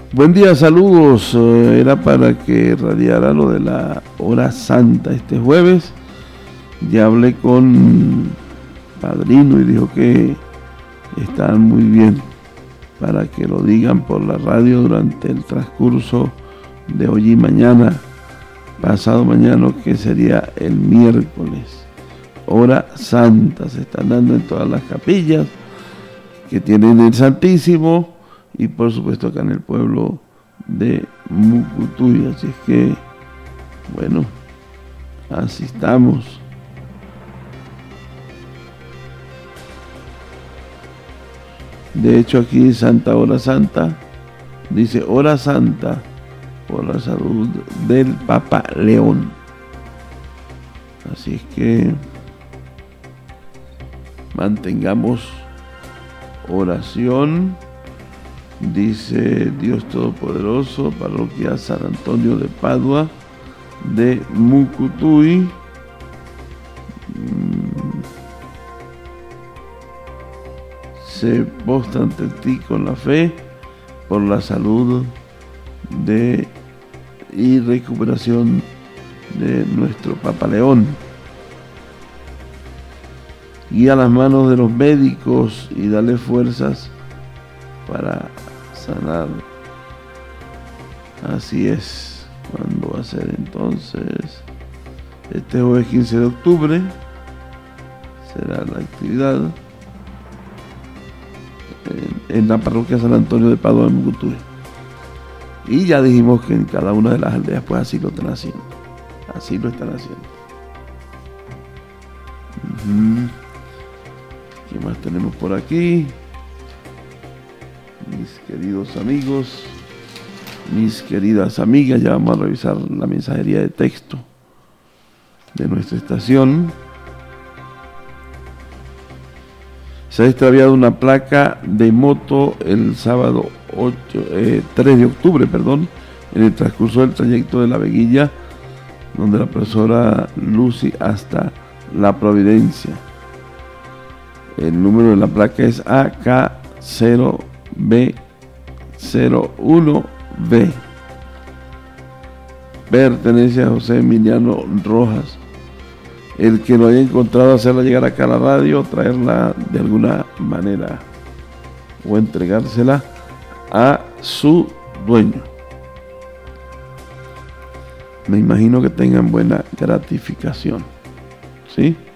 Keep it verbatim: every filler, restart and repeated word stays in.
Buen día, saludos. Eh, Era para que radiara lo de la hora santa este jueves. Ya hablé con Padrino y dijo que están muy bien para que lo digan por la radio durante el transcurso de hoy y mañana, pasado mañana, que sería el miércoles. Hora santa se están dando en todas las capillas que tienen el Santísimo y por supuesto acá en el pueblo de Mucutuy. Así es que, bueno, así estamos. De hecho, aquí Santa Hora Santa dice Hora Santa por la salud del Papa León. Así es que mantengamos oración. Dice Dios Todopoderoso, Parroquia San Antonio de Padua de Mucutuy. Se postra ante ti con la fe por la salud de y recuperación de nuestro Papa León. Guía las manos de los médicos y dale fuerzas para sanar. Así es. ¿Cuándo va a ser entonces? Este jueves quince de octubre será la actividad en, en la parroquia San Antonio de Padua de Mucutuy. Y ya dijimos que en cada una de las aldeas pues así lo están haciendo. Así lo están haciendo. Uh-huh. ¿Qué más tenemos por aquí? Mis queridos amigos, mis queridas amigas, ya vamos a revisar la mensajería de texto de nuestra estación. Se ha extraviado una placa de moto el sábado ocho, eh, tres de octubre, perdón, en el transcurso del trayecto de La Veguilla, donde la profesora Lucy hasta La Providencia. El número de la placa es A K cero B cero uno B. Pertenece a José Emiliano Rojas. El que lo haya encontrado, hacerla llegar acá a la radio, traerla de alguna manera o entregársela a su dueño. Me imagino que tengan buena gratificación, ¿sí?